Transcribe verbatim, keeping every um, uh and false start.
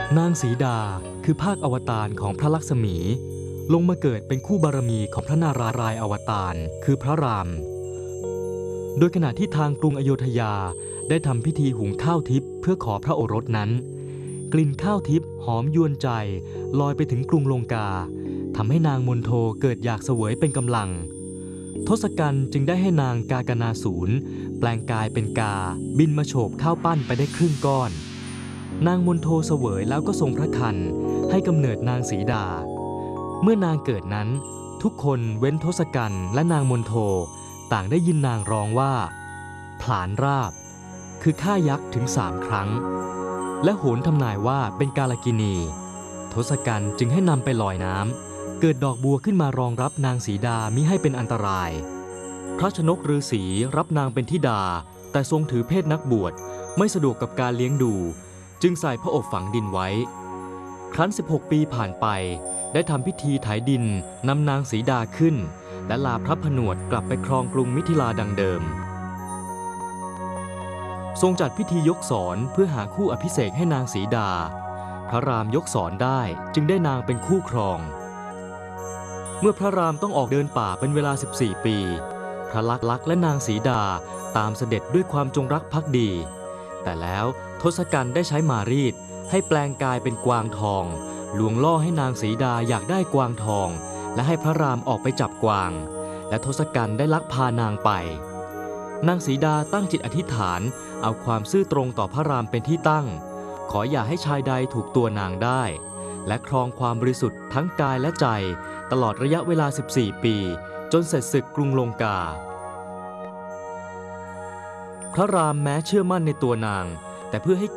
นางสีดาคือภาคอวตารของพระลักษมีลงมาเกิดเป็นคู่บารมีของพระนารายณ์อวตารคือพระรามโดยขณะที่ทางกรุงอโยธยาได้ทำพิธีหุงข้าวทิพย์เพื่อขอพระโอรสนั้นกลิ่นข้าวทิพย์หอมยวนใจลอยไปถึงกรุงลงกาทำให้นางมนโทเกิดอยากเสวยเป็นกำลังทศกัณฐ์จึงได้ให้นางกากนาสูรแปลงกายเป็นกาบินมาโฉบข้าวปั้นไปได้ครึ่งก้อนนางมนโทเสวยแล้วก็ทรงพระคันให้กำเนิดนางสีดาเมื่อนางเกิดนั้นทุกคนเว้นทศกัณฐ์และนางมนโทต่างได้ยินนางร้องว่าผลาญราบคือฆ่ายักษ์ถึงสามครั้งและโหนทำนายว่าเป็นกาลกิณีทศกัณฐ์จึงให้นำไปลอยน้ำเกิดดอกบัวขึ้นมารองรับนางสีดามิให้เป็นอันตรายพระชนกฤาษีรับนางเป็นธิดาแต่ทรงถือเพศนักบวชไม่สะดวกกับการเลี้ยงดูจึงใส่พระอบฝังดินไว้ครั้นสิบหกปีผ่านไปได้ทำพิธีไถดินนำนางสีดาขึ้นและลาพระผนวดกลับไปครองกรุงมิถิลาดังเดิมทรงจัดพิธียกศรเพื่อหาคู่อภิเษกให้นางสีดาพระรามยกศรได้จึงได้นางเป็นคู่ครองเมื่อพระรามต้องออกเดินป่าเป็นเวลาสิบสี่ปีพระลักษณ์และนางสีดาตามเสด็จด้วยความจงรักภักดีแต่แล้วทศกัณฐ์ได้ใช้มารีดให้แปลงกายเป็นกวางทองลวงล่อให้นางสีดาอยากได้กวางทองและให้พระรามออกไปจับกวางและทศกัณฐ์ได้ลักพานางไปนางสีดาตั้งจิตอธิษฐานเอาความซื่อตรงต่อพระรามเป็นที่ตั้งขออย่าให้ชายใดถูกตัวนางได้และครองความบริสุทธิ์ทั้งกายและใจตลอดระยะเวลาสิบสี่ปีจนเสร็จศึกกรุงลงกาพระรามแม้เชื่อมั่นในตัวนางแต่เพื่อให้